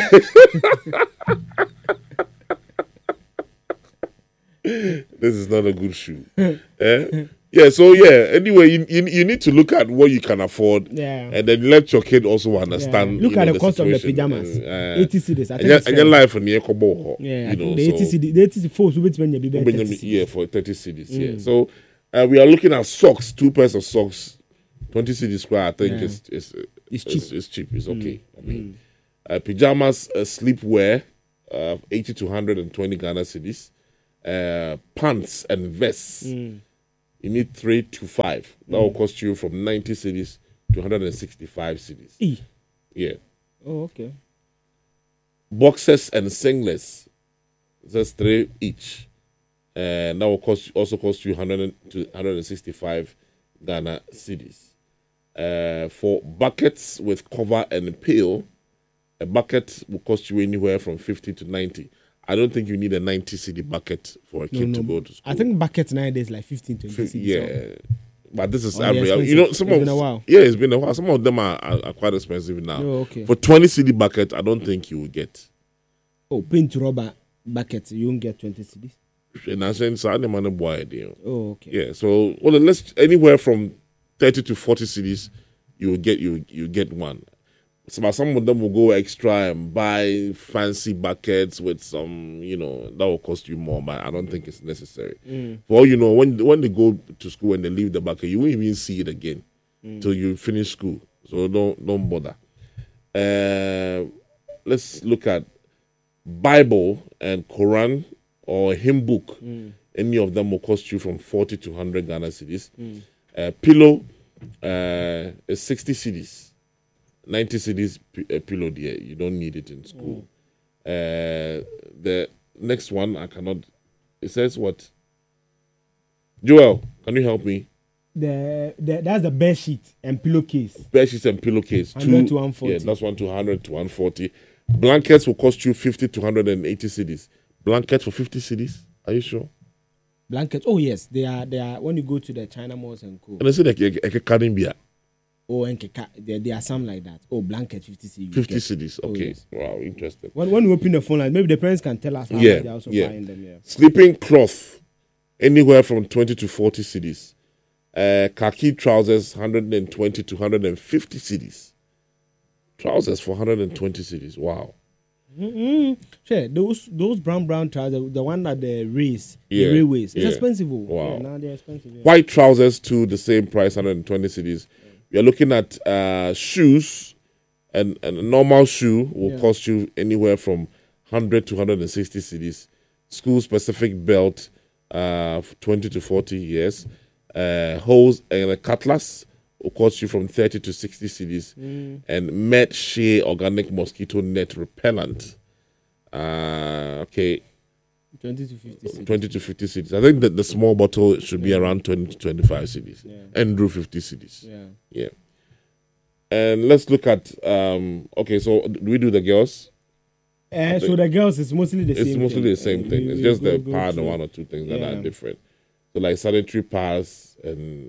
S3: This is not a good shoe. Yeah, so anyway, you need to look at what you can afford, and then let your kid also understand.
S1: Look at the cost of the pajamas. 80 cedis. I think
S3: and your life in the
S1: the 80 cedis. The 80 cedis
S3: for 30 cedis. Yeah. So we are looking at socks. 2 pairs of socks, 20 cedis square. I think it's cheap. It's cheap. It's okay. I mean, pajamas, sleepwear. 80 to 120 Ghana cedis. Pants and vests, you need 3 to 5. That will cost you from 90 cedis to 165 cedis. Yeah.
S1: Oh, okay.
S3: Boxers and singlets, that's 3 each. And that will also cost you 100 to 165 Ghana cedis. For buckets with cover and pail, a bucket will cost you anywhere from 50 to 90. I don't think you need a 90 cedi bucket for a kid to go to school.
S1: I think buckets nowadays like 15, 20 cedis.
S3: Yeah. But this is
S1: average.
S3: You know, it's
S1: been a while.
S3: Yeah, it's been a while. Some of them are quite expensive now.
S1: Oh, okay.
S3: For 20 cedi bucket, I don't think you will get.
S1: Oh, paint rubber buckets, you won't get 20 cedis.
S3: And I'm saying, so I didn't want to buy it.
S1: Oh, okay.
S3: Yeah, so let's anywhere from 30 to 40 cedis, you get one. So some of them will go extra and buy fancy buckets with some, that will cost you more, but I don't think it's necessary. For all you know, when they go to school and they leave the bucket, you won't even see it again till you finish school. So don't bother. Let's look at Bible and Quran or hymn book. Any of them will cost you from 40 to 100 Ghana cedis. Pillow is 60 cedis. 90 cedis pillow there. You don't need it in school. The next one, I cannot. It says what? Joel, can you help me?
S1: That's the bed sheet and pillowcase.
S3: Bed sheets and pillowcase.
S1: 100 to 140.
S3: Yeah, that's 100 to 140. Blankets will cost you 50 to 180 cedis. Blankets for 50 cedis? Are you sure?
S1: Blankets. Oh yes, they are. When you go to the China malls and co.
S3: And I said like a Caribbean.
S1: Oh, and there are some like that. Oh, blanket 50 cedis.
S3: 50 cedis. Okay.
S1: Oh, yes.
S3: Wow, interesting.
S1: When we open the phone line, maybe the parents can tell us how much they're also buying them. Yeah.
S3: Sleeping cloth, anywhere from 20 to 40 cedis. Khaki trousers, 120 to 150 cedis. Trousers for 120 cedis. Wow.
S1: Sure, those brown trousers, the one that the race,
S3: Yeah,
S1: the railways, it's
S3: yeah.
S1: expensive.
S3: Wow.
S1: Yeah, now they're expensive. Yeah.
S3: White trousers to the same price, 120 cedis. We are looking at shoes, and a normal shoe will cost you anywhere from 100 to 160 cedis. School specific belt, 20 to 40 years. Hose and a cutlass will cost you from 30 to 60 cedis. And Met Shea organic mosquito net repellent. Okay.
S1: 20 to 50 cedis.
S3: 20 to 50 cedis. I think that the small bottle should be around 20 to 25 cedis. Andrew 50 cedis. Yeah. And let's look at okay, so do we do the girls?
S1: So the girls is mostly the same.
S3: It's mostly
S1: thing.
S3: the same thing. It's just the part and one or two things that are different. So like sanitary pads and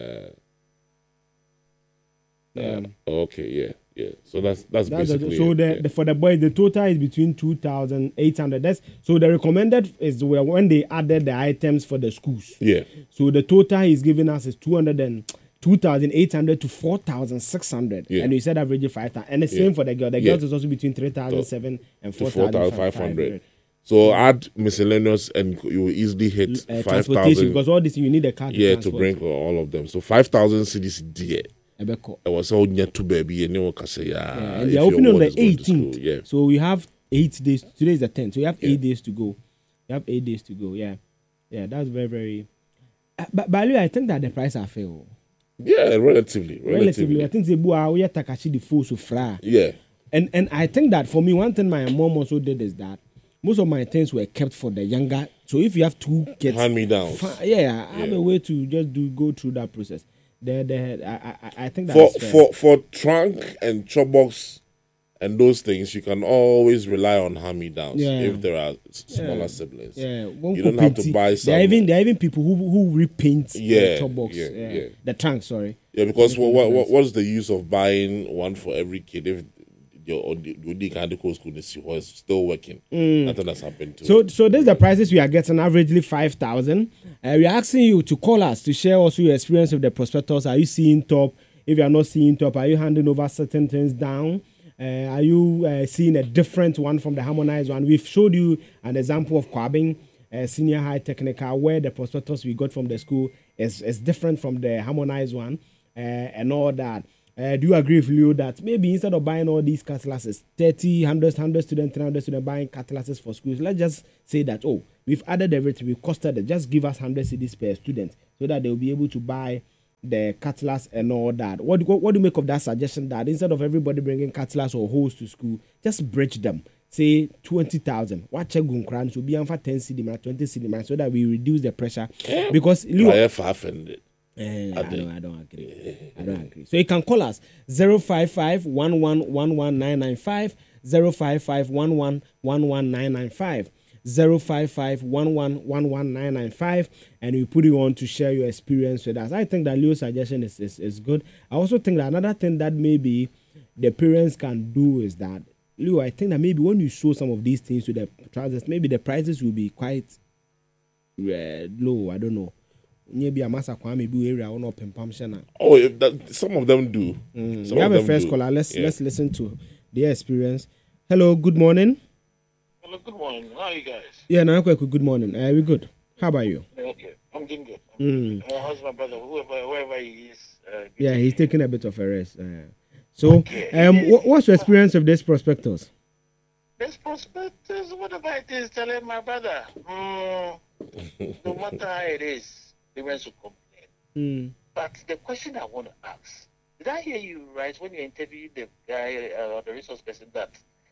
S3: okay, yeah. So that's basically
S1: so
S3: it.
S1: for the boys the total is between 2,800. That's so the recommended is when they added the items for the schools.
S3: Yeah.
S1: So the total he's giving us is 2,800 to 4,600.
S3: Yeah.
S1: And you said average 5,000. And the same for the girl. The girls is also between 3,700 and 4,500.
S3: So add miscellaneous and you will easily hit 5,000.
S1: Because all this you need a car
S3: to bring all of them. So 5,000 cedis dear. It was all near to baby and no
S1: and they're opening on the 18th.
S3: Yeah.
S1: So we have 8 days. Today is the 10th. So you have 8 days to go. Yeah. Yeah, that's very, very. But by the way, I think that the price are fair.
S3: Yeah, relatively.
S1: I think they are Takashi the full so far.
S3: Yeah.
S1: And I think that for me, one thing my mom also did is that most of my things were kept for the younger. So if you have 2 kids,
S3: hand me downs.
S1: I have a way to just go through that process. I think that
S3: for trunk and chop box and those things, you can always rely on hand me downs if there are smaller siblings.
S1: Yeah,
S3: you don't have to buy some.
S1: There are even people who repaint the chop box. The trunk. Sorry.
S3: Yeah, because what's the use of buying one for every kid if the kind of school is still working? Nothing has happened to it.
S1: So this is the prices we are getting, averagely 5,000. We are asking you to call us to share also your experience with the prospectors. Are you seeing top? If you are not seeing top, are you handing over certain things down? Are you seeing a different one from the harmonized one? We've showed you an example of Kwabing Senior High Technical, where the prospectus we got from the school is different from the harmonized one and all that. Do you agree with Leo that maybe instead of buying all these classes, 30, 100 students, 300 students buying classes for schools, let's just say that, oh, we've added everything, we've costed it, just give us 100 cedis per student so that they'll be able to buy the cutlass and all that. What do you make of that suggestion that instead of everybody bringing cutlass or hose to school, just bridge them? Say 20,000. What check gun should be on for 10 cedi, 20 cedi, so that we reduce the pressure. Because Leo,
S3: I
S1: don't agree. So you can call us 055 1111995, 055 1111995, 055 1111995, and we put you on to share your experience with us. I think that Leo's suggestion is good. I also think that another thing that maybe the parents can do is that, Leo, I think that maybe when you show some of these things to the trousers, maybe the prices will be quite low. I don't know. Maybe a master Kwame be area or not pimpamshana.
S3: Oh, some of them do.
S1: We have a first caller. Let's listen to their experience. Hello, good morning.
S4: Hello, good morning. How are you guys?
S1: Yeah, no, good morning. We good. How about you?
S4: Okay, I'm doing good. How's my brother? Whoever he is.
S1: Yeah, he's taking a bit of a rest. What's your experience of this prospectus?
S4: This prospectus, whatever it is, telling my brother. No matter how it is, they went to complain. But the question I want to ask, did I hear you right when you interviewed the guy or the resource person that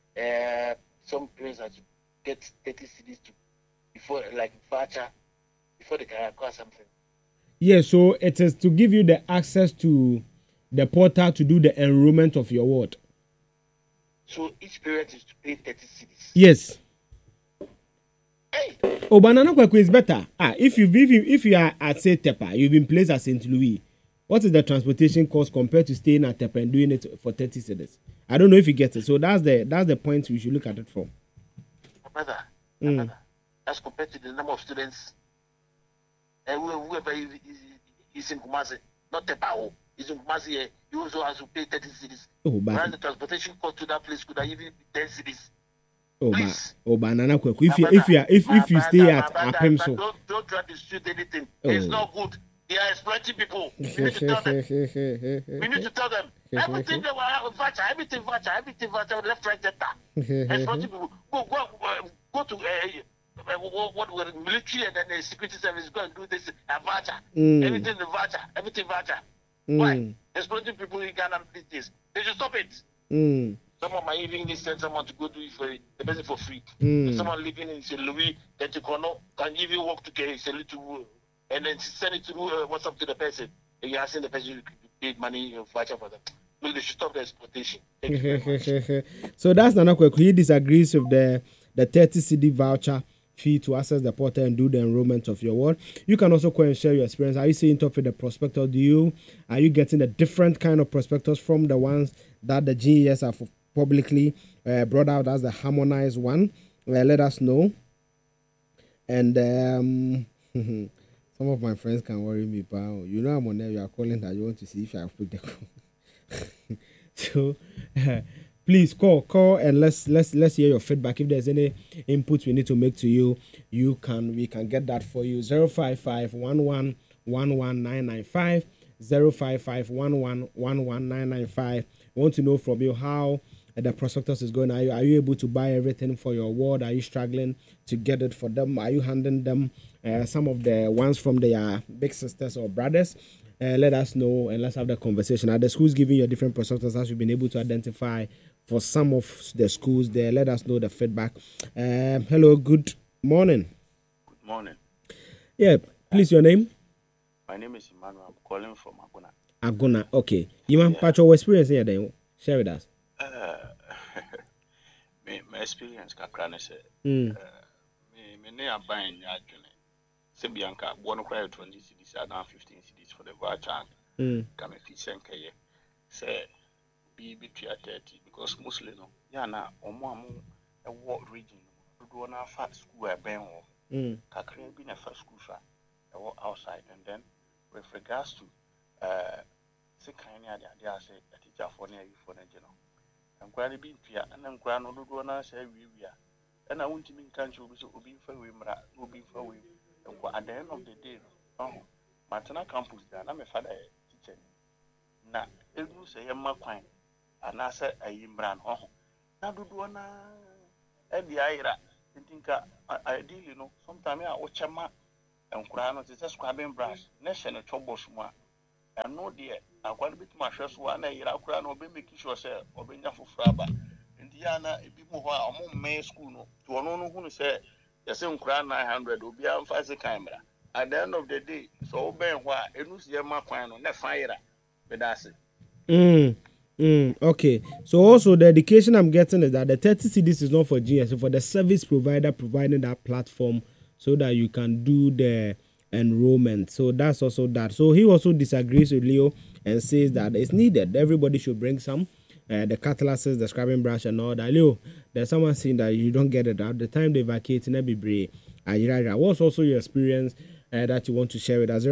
S4: some parents had to get 30 cedis to before, like voucher, before they can acquire something?
S1: Yeah, so it is to give you the access to the portal to do the enrollment of your ward.
S4: So each parent is to pay 30 cedis?
S1: Yes.
S4: Hey.
S1: Oh, Banana Kwaku is better. If you are at, say, Tepa, you've been placed at St. Louis, what is the transportation cost compared to staying at Tepa and doing it for 30 cedis? I don't know if you get it. So that's the point we should look at it from.
S4: My brother, as compared to the number of students, whoever is in Kumasi, not Tepa, is in Kumasi, you also have to pay 30 cedis.
S1: Oh, but
S4: the transportation cost to that place could have even be 10 cedis.
S1: Banana Kwaku. If you stay at Apem, so
S4: don't try to shoot anything. It's not good. They are exploiting people. We need to tell them. Everything they were voucher, everything voucher, left, right, center. Exploiting people. Go to what military and then the security service go and do this voucher. Everything voucher. Why? Exploiting people in Ghana did this. They should stop it. Someone might even send someone to go do it for the person for free. Someone living in St. Louis, then to can even walk to St. Louis and then send it to WhatsApp to the person. And you're asking the person to pay money voucher for them. No, they should stop the exploitation. Thank you very much.
S1: So that's Nana Kwaku. He disagrees with the 30 cedi voucher fee to access the portal and do the enrollment of your ward. You can also call and share your experience. Are you seeing top with the prospectus? Are you getting a different kind of prospectus from the ones that the GES have publicly brought out as the harmonized one? Let us know. And some of my friends can worry me, pal. You know I'm on there. You are calling that you want to see if I have put the call. So please call and let's hear your feedback. If there's any input we need to make to you, we can get that for you. 055 1111995, 055 1111995. We want to know from you how the prospectus is going. Are you able to buy everything for your ward? Are you struggling to get it for them? Are you handing them some of the ones from their big sisters or brothers? Let us know and let's have the conversation. Are the schools giving you a different prospectus as you've been able to identify for some of the schools there? Let us know the feedback. Hello, good morning.
S5: Good morning.
S1: Yeah, please, your name?
S5: My name is Emmanuel. I'm calling from Aguna.
S1: Aguna, okay. You want your experience here then? Share with us.
S5: My experience kakrane say me na buying ya adwene se bianca one cry 20 cedis and 15 cedis for the voucher can me fit senkaye say be between 30 because mostly no ya na omo e wo region do na fa school e ben ho kakra bi na fa school fa e wo outside and then with regards to se kan ni ade I say a teacher for na you for na je no Grani being Pia and Grano do not say we are. And I want to mean country will be for we will be for we. And at the end of the day, Matana campus, I'm a father teacher. na edu sɛ yɛma kwan anaasɛ ayi mmra no ɔho na dodoɔ na ɛde ayera nti nka ideally no sometime a wokyɛ ma nkwadaa no te sɛ scrubbing brush na hyɛ no twɔbɔs mu a ɛno deɛ akwadaa no bɛtumi ahwɛ so a na ɛyera koraa na ɔbɛmaki sure sɛ ɔbɛnya foforɔ aba nti yɛ na ebi mu hɔ a ɔmo mmɛn school no to ɔno no hunu sɛ yɛsɛ nkwadaa 900 obiara mfa se kan mmra at the end of the day so wobɛn hɔ a ɛnu si yɛma kwan no na ɛfa yera bɛda ase.
S1: Okay. So also the education I'm getting is that the 30 CDs is not for juniors, so for the service provider providing that platform so that you can do the enrollment. So that's also that. So he also disagrees with Leo and says that it's needed. Everybody should bring some. The cutlasses, the scrubbing brush, and all that. Leo, there's someone saying that you don't get it at the time they vacate in every break. What's also your experience that you want to share with us?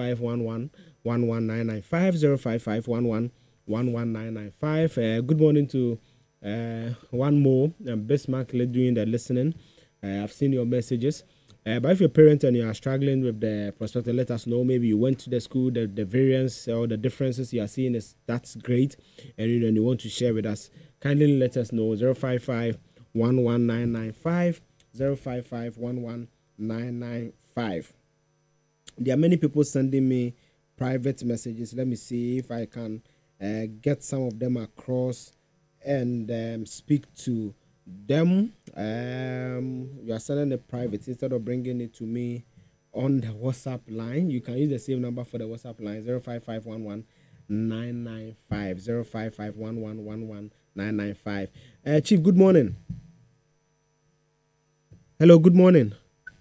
S1: 05511 11995. Good morning to one more Bismarck doing the listening. I've seen your messages. But if you're a parent and you are struggling with the prospectus, let us know. Maybe you went to the school, the variance or the differences you are seeing that's great, and you want to share with us. Kindly let us know. 055 11995 055 11995. There are many people sending me private messages. Let me see if I can get some of them across and speak to them. You are sending the private instead of bringing it to me on the WhatsApp line. You can use the same number for the WhatsApp line 05511 995 05511 995. Chief, good morning. Hello, good morning.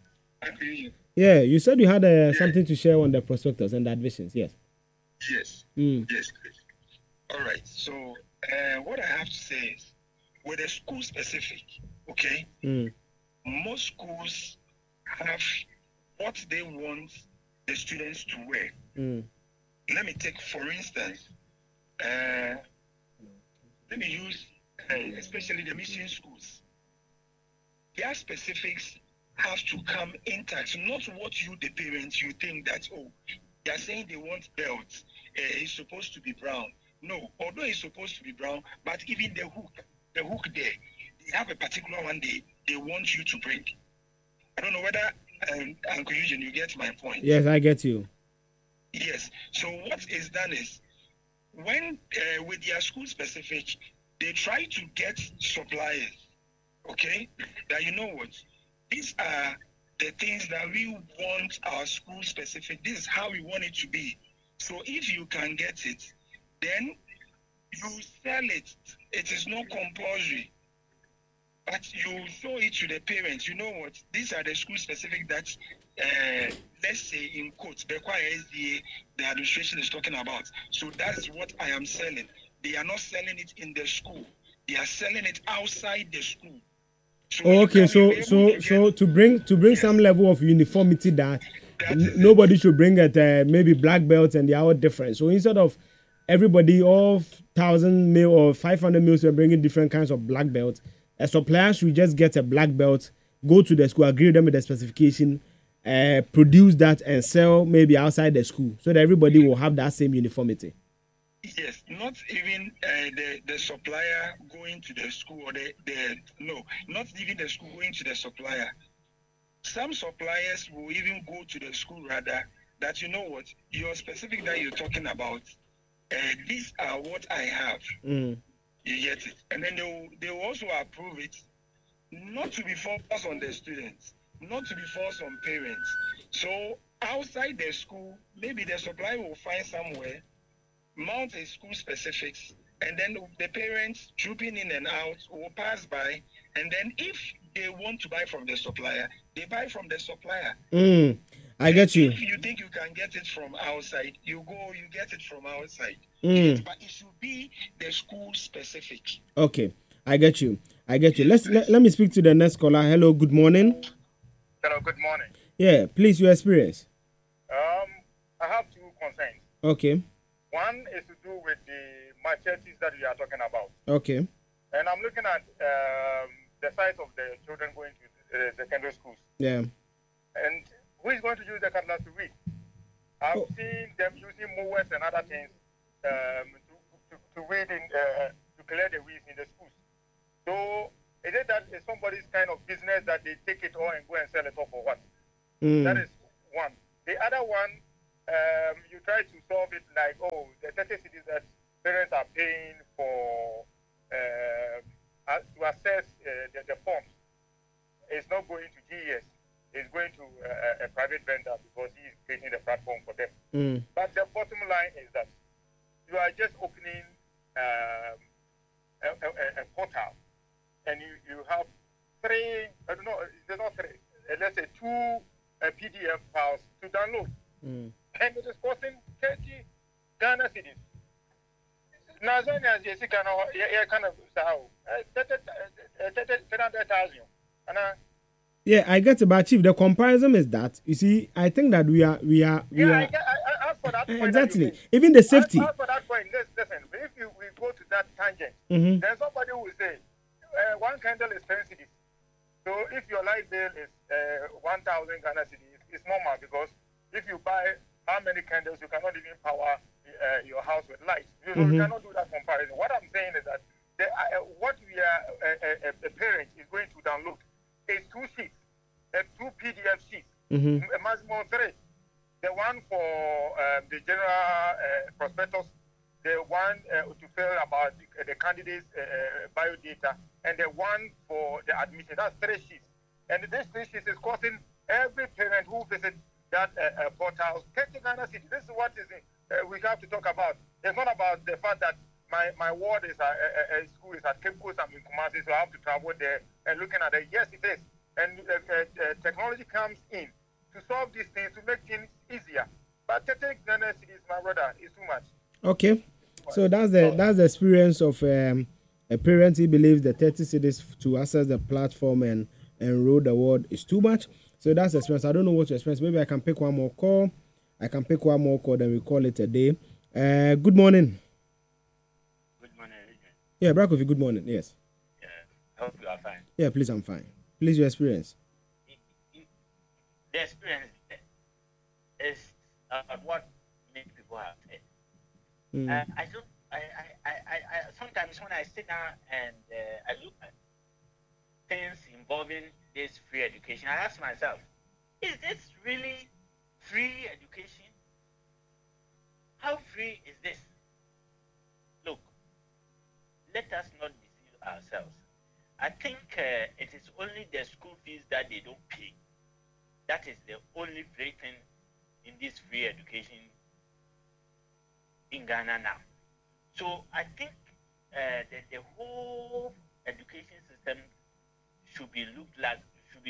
S1: Yeah, you said you had something to share on the prospectus and the admissions. Yes.
S6: Yes. Yes. All right. So what I have to say is, with the school specific, okay, most schools have what they want the students to wear. Let me take, for instance, let me use especially the mission schools. Their specifics have to come intact, not what you, the parents, you think that, oh, they are saying they want belts, it's supposed to be brown. No, although it's supposed to be brown, but even the hook there, they have a particular one they want you to bring. I don't know whether, Uncle Eugene, you get my point.
S1: Yes, I get you.
S6: Yes. So what is done is, when with their school specific, they try to get suppliers, okay, that you know what, these are the things that we want our school specific, this is how we want it to be. So if you can get it, then you sell it. It is not compulsory. But you show it to the parents. You know what? These are the school specific that, let's say in quotes, the administration is talking about. So that's what I am selling. They are not selling it in the school. They are selling it outside the school. So
S1: okay, so to bring yes, some level of uniformity that nobody should bring at maybe black belts and they are all different. So instead of everybody all 1,000 mil or 500 mils are bringing different kinds of black belts, a supplier should just get a black belt, go to the school, agree with them with the specification, produce that and sell maybe outside the school so that everybody will have that same uniformity.
S6: Yes, not even the supplier going to the school or not even the school going to the supplier. Some suppliers will even go to the school rather that, you know what, your specific that you're talking about, these are what I have. You get it. And then they will also approve it, not to be forced on the students, not to be forced on parents. So outside the school, maybe the supplier will find somewhere, mount a school specifics, and then the parents trooping in and out will pass by, and then if they want to buy from the supplier, they buy from the supplier.
S1: I get you.
S6: If you think you can get it from outside, you get it from outside. But it should be the school specific.
S1: Okay, I get you. Let me speak to the next caller. Hello, good morning.
S7: Hello, good morning.
S1: Yeah, please, your experience.
S7: I have two concerns.
S1: Okay.
S7: One is to do with the machetes that we are talking about.
S1: Okay.
S7: And I'm looking at the size of the children going to the secondary schools.
S1: Yeah.
S7: And who is going to use the cutlass to read? I've seen them using mowers and other things to weed in to clear the weeds in the schools. So is it that it's somebody's kind of business that they take it all and go and sell it off for what? That is one. The other one, you try to solve it like, oh, the 30 cities that parents are paying for to assess the forms. It's not going to GES. It's going to a private vendor because he is creating the platform for them. But the bottom line is that you are just opening a portal, and you have three, I don't know, there's not three, let's say two PDF files to download. And it is costing 30 Ghana cedis. Now, kind of 300,000.
S1: Yeah, I get it, but Chief, the comparison is that, you see, I think that we are.
S7: I for that point
S1: exactly. Even the safety.
S7: For that point, listen, if we go to that tangent, then somebody will say, one candle is 10 cedis. So if your light bill is 1,000 Ghana cedis, it's normal because if you buy how many candles, you cannot even power your house with lights. You cannot do that comparison. What I'm saying is that what we are a parent is going to download is 2 sheets, 2 PDF sheets, a maximum 3. The one for the general prospectus, the one to fill about the candidates' biodata, and the one for the admission. That's 3 sheets. And this 3 sheets is costing every parent who visits that portal 30 Ghana cedis. This is what we have to talk about. It's not about the fact that my ward is a school is at Cape Coast, I'm in Kumasi, so I have to travel there and looking at it. Yes, it is. And technology comes in to solve these things, to make things easier. But 30 Ghana cedis, my brother, is too much.
S1: Okay. So that's the experience of a parent. He believes the 30 cedis to access the platform and enroll the ward is too much. So that's the experience. I don't know what your experience. Maybe I can pick one more call. Then we call it a day. Good morning.
S8: Good morning, Adrian.
S1: Yeah, Brakofi, good morning. Yes.
S8: Yeah, I hope you are fine.
S1: Yeah, please, I'm fine. Please, your experience.
S8: The experience is what many people have said. I sometimes when I sit down and I look at things involving this free education, I ask myself, is this really free education? How free is this? Look, let us not deceive ourselves. I think it is only the school fees that they don't pay. That is the only free thing in this free education in Ghana now. So I think the whole education system should be looked at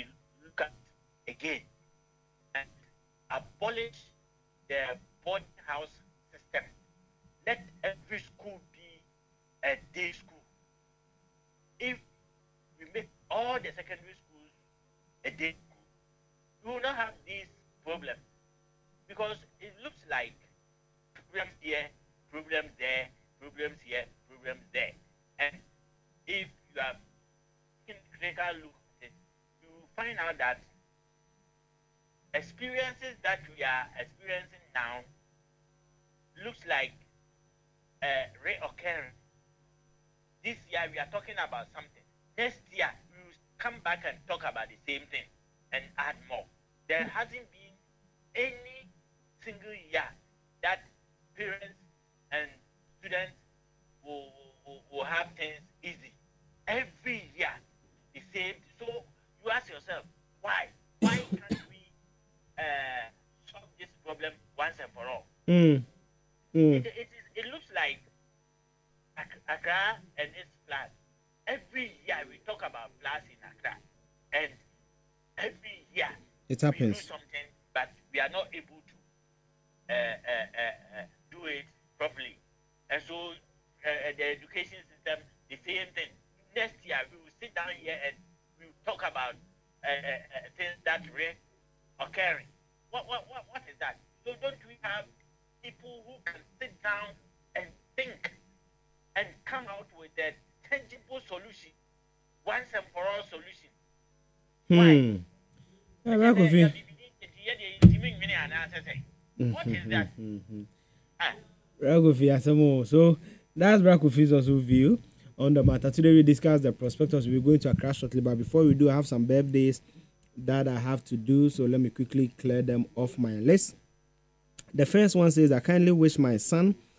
S8: again and abolish the boarding house system. Let every school be a day school. If we make all the secondary schools a day school, we will not have these problems, because it looks like problems here, problems there, problems here, problems there. And if you are taking a critical look at it, you will find out that experiences that we are experiencing now looks like reoccurring. This year we are talking about something. Next year we will come back and talk about the same thing and add more. There hasn't been any single year that parents and students will have things easy. Every year the same. So you ask yourself, why? Why can't we solve this problem once and for all? It looks like Accra and its floods. Every year we talk about floods in Accra, and every year
S1: it happens.
S8: We do something, but we are not able to do it properly. And so the education system, the same thing. Next year we will sit down here and we will talk about things that occurring. What is that? So don't we have people who can sit down and think and come out with a tangible solution, once and for all solution? Why? What is that?
S1: Brakofi Asamo. So that's Brakofi's also view on the matter. Today we discuss the prospectus. We're going to Accra shortly, but before we do, I have some birthdays that I have to do. So let me quickly clear them off my list. The first one says, I kindly wish my son